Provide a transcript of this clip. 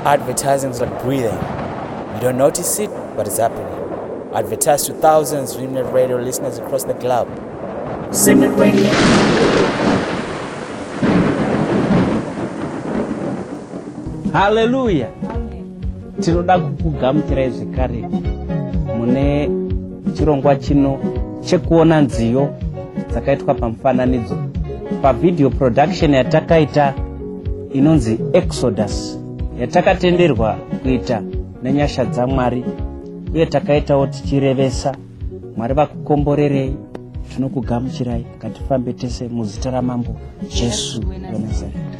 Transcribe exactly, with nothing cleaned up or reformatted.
Advertising is like breathing. You don't notice it, but it's happening. Advertise to thousands of Simnet Radio listeners across the globe. Simnet Radio. Hallelujah. Tinoda kukugamuchirai zvekare mune chirongwa chino chekuona nziyo dzakaitwa pamufananidzo pavideo production yatakaita inonzi Exodus yatakatenderwa kuita nenyasha dzaMwari uye takaitawo tichirevesa. Mwari vakukomborerei. Tinokugamuchirai. Ngatifambe tese muzita raMambo Jesu weNazareti.